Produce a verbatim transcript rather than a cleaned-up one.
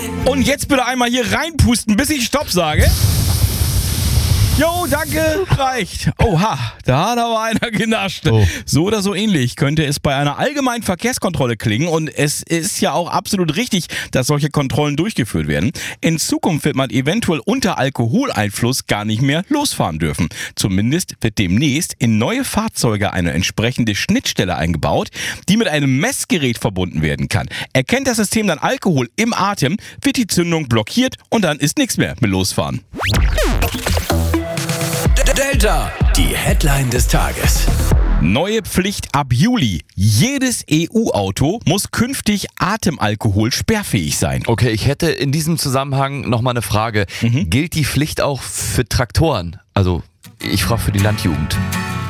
Und jetzt bitte einmal hier reinpusten, bis ich Stopp sage. Jo, danke, reicht. Oha, da hat aber einer genascht. Oh. So oder so ähnlich könnte es bei einer allgemeinen Verkehrskontrolle klingen und es ist ja auch absolut richtig, dass solche Kontrollen durchgeführt werden. In Zukunft wird man eventuell unter Alkoholeinfluss gar nicht mehr losfahren dürfen. Zumindest wird demnächst in neue Fahrzeuge eine entsprechende Schnittstelle eingebaut, die mit einem Messgerät verbunden werden kann. Erkennt das System dann Alkohol im Atem, wird die Zündung blockiert und dann ist nichts mehr mit losfahren. Delta, die Headline des Tages. Neue Pflicht ab Juli. Jedes E U-Auto muss künftig Atemalkohol sperrfähig sein. Okay, ich hätte in diesem Zusammenhang nochmal eine Frage. Mhm. Gilt die Pflicht auch für Traktoren? Also, ich frage für die Landjugend.